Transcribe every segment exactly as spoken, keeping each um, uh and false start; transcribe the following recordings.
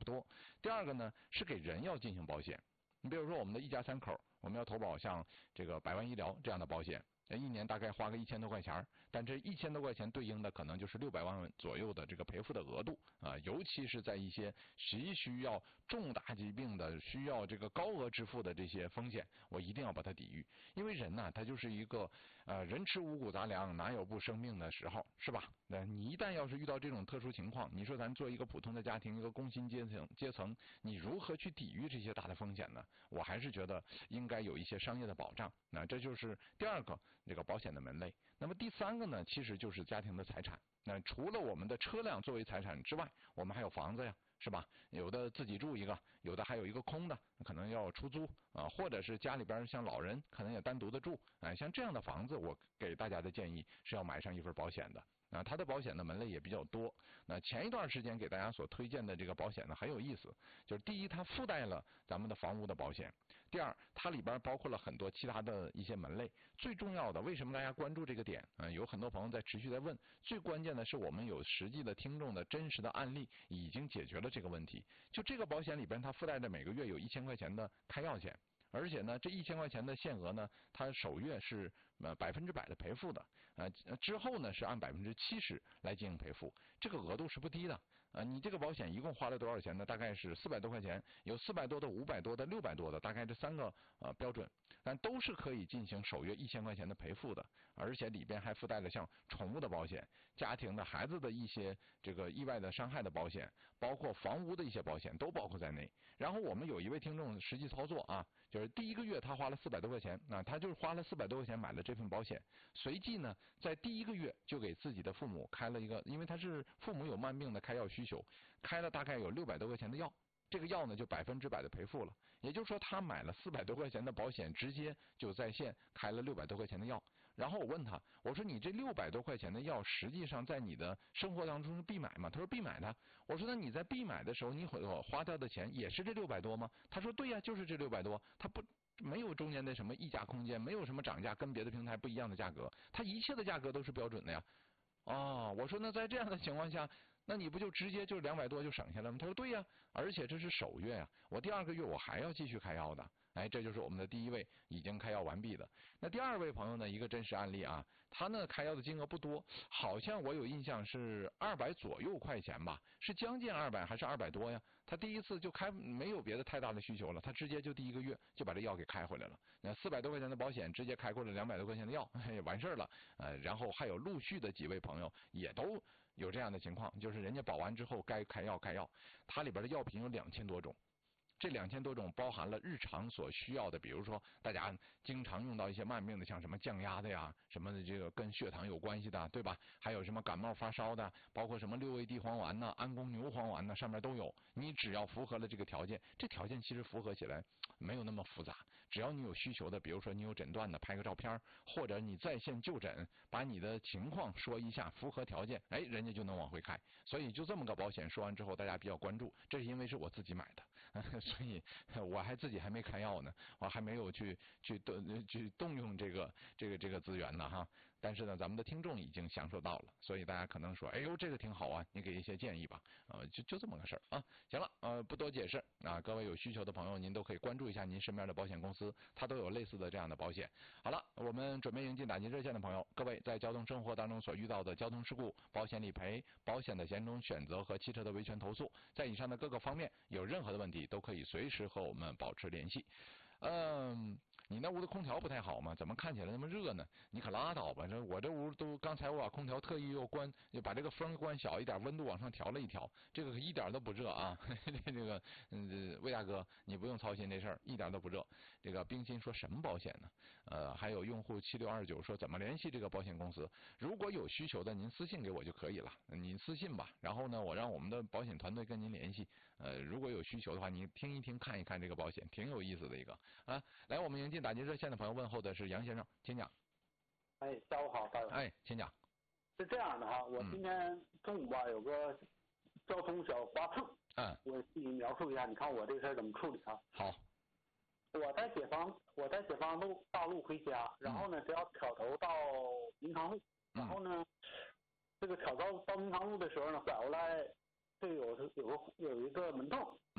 多。第二个呢是给人要进行保险，你比如说我们的一家三口，我们要投保像这个百万医疗这样的保险。一年大概花个一千多块钱，但这一千多块钱对应的可能就是六百万左右的这个赔付的额度啊，尤其是在一些急需要重大疾病的、需要这个高额支付的这些风险，我一定要把它抵御。因为人呢，他就是一个呃人吃五谷杂粮，哪有不生病的时候，是吧？那你一旦要是遇到这种特殊情况，你说咱做一个普通的家庭，一个工薪阶层阶层，你如何去抵御这些大的风险呢？我还是觉得应该有一些商业的保障。那这就是第二个。这个保险的门类。那么第三个呢，其实就是家庭的财产。那除了我们的车辆作为财产之外，我们还有房子呀，是吧？有的自己住一个，有的还有一个空的，可能要出租啊，或者是家里边像老人可能也单独的住，哎，像这样的房子，我给大家的建议是要买上一份保险的。啊，它的保险的门类也比较多。那前一段时间给大家所推荐的这个保险呢很有意思，就是第一，它附带了咱们的房屋的保险；第二，它里边包括了很多其他的一些门类。最重要的，为什么大家关注这个点？啊，有很多朋友在持续在问。最关键的是，我们有实际的听众的真实的案例，已经解决了这个问题。就这个保险里边，它附带着每个月有一千块钱的开药钱。而且呢，这一千块钱的限额呢，它首月是呃百分之百的赔付的，呃之后呢是按百分之七十来进行赔付，这个额度是不低的。呃，你这个保险一共花了多少钱呢？大概是四百多块钱，有四百多的、五百多的、六百多的，大概这三个呃标准，但都是可以进行首月一千块钱的赔付的，而且里边还附带了像宠物的保险、家庭的孩子的一些这个意外的伤害的保险，包括房屋的一些保险都包括在内。然后我们有一位听众实际操作啊，就。第一个月他花了四百多块钱，那他就是花了四百多块钱买了这份保险，随即呢，在第一个月就给自己的父母开了一个，因为他是父母有慢病的开药需求，开了大概有六百多块钱的药。这个药呢就百分之百的赔付了，也就是说他买了四百多块钱的保险，直接就在线开了六百多块钱的药。然后我问他，我说你这六百多块钱的药，实际上在你的生活当中是必买吗？他说必买的。我说那你在必买的时候，你所花掉的钱也是这六百多吗？他说对呀，就是这六百多，他不。没有中间的什么溢价空间，没有什么涨价跟别的平台不一样的价格，它一切的价格都是标准的呀。哦，我说那在这样的情况下，那你不就直接就两百多就省下来吗？他说对呀，而且这是首月呀，我第二个月我还要继续开药的。哎，这就是我们的第一位已经开药完毕的。那第二位朋友呢，一个真实案例啊，他呢开药的金额不多，好像我有印象是二百左右块钱吧，是将近二百还是二百多呀？他第一次就开，没有别的太大的需求了，他直接就第一个月就把这药给开回来了。那四百多块钱的保险直接开过了两百多块钱的药，嘿，完事儿了。呃，然后还有陆续的几位朋友也都有这样的情况，就是人家保完之后该开药开药，它里边的药品有两千多种。这两千多种包含了日常所需要的，比如说大家经常用到一些慢病的，像什么降压的呀，什么的这个跟血糖有关系的，对吧？还有什么感冒发烧的，包括什么六味地黄丸呐、安宫牛黄丸呐，上面都有。你只要符合了这个条件，这条件其实符合起来没有那么复杂，只要你有需求的，比如说你有诊断的，拍个照片，或者你在线就诊，把你的情况说一下，符合条件，哎，人家就能往回开。所以就这么个保险说完之后，大家比较关注，这是因为是我自己买的。所以我还自己还没开药呢，我还没有去去动去动用这个这个这个资源呢哈。但是呢，咱们的听众已经享受到了，所以大家可能说，哎呦，这个挺好啊，你给一些建议吧，呃，就就这么个事儿啊。行了，呃，不多解释啊，各位有需求的朋友，您都可以关注一下您身边的保险公司，它都有类似的这样的保险。好了，我们准备迎进打进热线的朋友，各位在交通生活当中所遇到的交通事故、保险理赔、保险的险种选择和汽车的维权投诉，在以上的各个方面有任何的问题，都可以随时和我们保持联系。嗯，你那屋的空调不太好吗？怎么看起来那么热呢？你可拉倒吧！这我这屋都刚才我把空调特意又关，又把这个风关小一点，温度往上调了一调，这个一点都不热啊！这个嗯，魏大哥，你不用操心这事儿，一点都不热。这个冰心说什么保险呢？呃，还有用户七六二九说怎么联系这个保险公司？如果有需求的，您私信给我就可以了，您私信吧。然后呢，我让我们的保险团队跟您联系。呃，如果有需求的话，你听一听看一看这个保险，挺有意思的一个。啊，来，我们迎进打进热线的朋友问候的是杨先生，请讲。 哎，下午好，大勇。 哎，请讲。 是这样的哈，我今天中午吧、嗯、有个交通小刮蹭， 嗯， 我给你描述一下，你看我这个事儿怎么处理啊？ 好。 我在解放我在解放路大路回家，然后呢，只要挑头到民康路，然后呢，这个挑到到民康路的时候呢，拐过来，这有有个有一个门洞，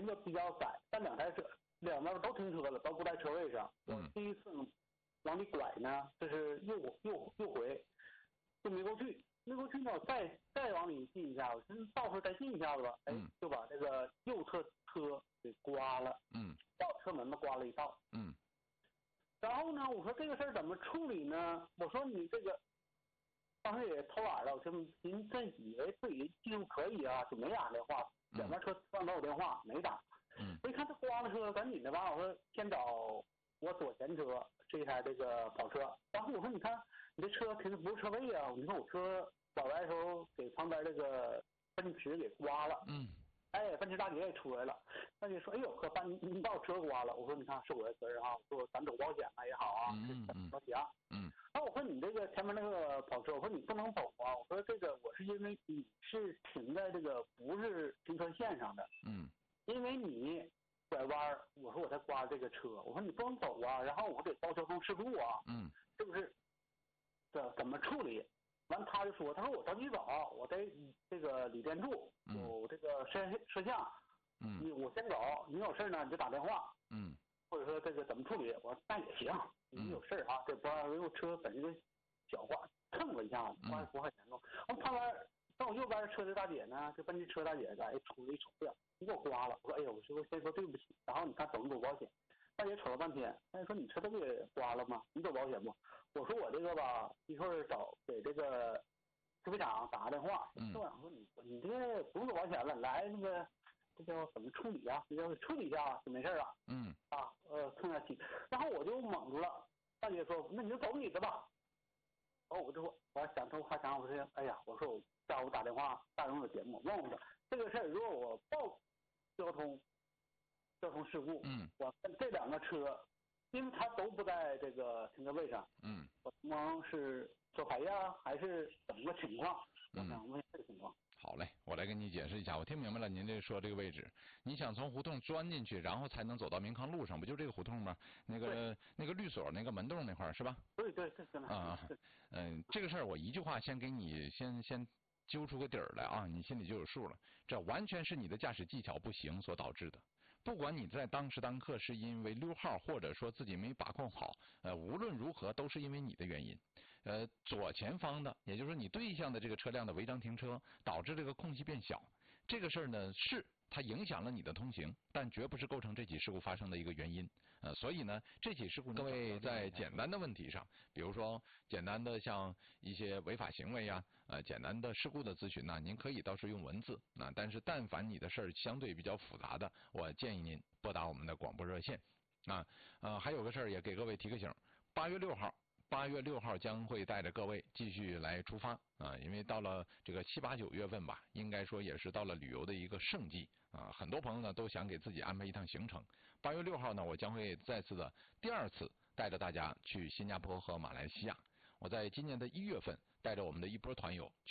人就比较窄，但两台车两边都停车了，都不在车位上。我第一次往里拐呢，这是右右右回，就没过去，没过去呢，我再再往里进一下，我寻思到时候再进一下子吧，哎，就把这个右侧车给刮了， 嗯， 到车门子刮了一道， 嗯。 然后呢，我说这个事儿怎么处理呢？我说你这个。当时也偷懒了，我就寻思以为自己技术可以啊，就没打电话，两边车上都有电话没打。 嗯， 我一看他刮了车，赶紧的吧，我说先找我左前车这一台这个跑车，然后我说你看你这车肯定不是车位啊，你看我车跑来的时候给旁边这个奔驰给刮了。 嗯。 哎，奔驰大姐也出来了，大姐说：“哎呦，可把你你把我车刮了。”我说：“你看是我的责任啊，我说咱走保险了也好啊， 嗯嗯保险。” 嗯。 然后我说：“你这个前面那个跑车，我说你不能走啊，我说这个我是因为你是停在这个不是停车线上的， 嗯， 因为你拐弯，我说我才刮这个车，我说你不能走啊，然后我得报交通事故啊， 嗯， 是不是？这怎么处理？”完他就说：“他说我着急走，我在这个李店住，有这个摄摄像， 嗯， 你我先走，你有事呢你就打电话， 嗯， 或者说这个怎么处理？”我说那也行，你有事啊，这不因为我车本身小刮蹭了一下，刮不块钱了。完旁边到我右边车的大姐呢，这奔驰车大姐哎出了一瞅表，你给我刮了，我说哎呦，我说先说对不起，然后你看走不走保险？大姐瞅了半天，大姐说你车都给刮了吗？你走保险不？我说我这个吧，一会儿找给这个修配厂打个电话，修配厂说你你这个不用走保险了，来那个这叫怎么处理啊？这叫处理一下就没事了。 嗯啊呃蹭下去，然后我就懵住了。大姐说那你就走你的吧。然后我就我想偷还想我说哎呀，我说我下午打电话大众的节目问问他这个事儿，如果我报交通。交通事故， 嗯， 我跟这两个车，因为它都不在这个停车位上， 嗯， 我们是索赔呀，还是怎么个情况？我想问这个情况。 好嘞，我来跟你解释一下，我听明白了您这说这个位置，你想从胡同钻进去，然后才能走到民康路上，不就这个胡同吗？那个那个律所那个门洞那块儿是吧？ 对对对，是啊，嗯，这个事儿我一句话先给你先先揪出个底儿来啊，你心里就有数了，这完全是你的驾驶技巧不行所导致的。不管你在当时当刻是因为溜号，或者说自己没把控好，呃，无论如何都是因为你的原因。呃，左前方的，也就是说你对向的这个车辆的违章停车，导致这个空隙变小。这个事儿呢，是它影响了你的通行，但绝不是构成这起事故发生的一个原因。呃，所以呢，这起事故各位在简单的问题上，比如说简单的像一些违法行为呀，呃，简单的事故的咨询呢，您可以倒是用文字啊，但是但凡你的事儿相对比较复杂的，我建议您拨打我们的广播热线啊。呃，还有个事儿也给各位提个醒，八月六号。八月六号将会带着各位继续来出发啊，因为到了这个七八九月份吧，应该说也是到了旅游的一个盛季啊，很多朋友呢都想给自己安排一趟行程。八月六号呢，我将会再次的第二次带着大家去新加坡和马来西亚。我在今年的一月份带着我们的一波团友。